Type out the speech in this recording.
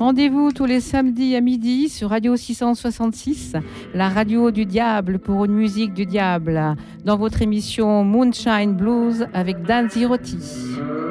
Rendez-vous tous les samedis à midi sur Radio 666, la radio du diable pour une musique du diable, dans votre émission Moonshine Blues avec Dan Zirotti.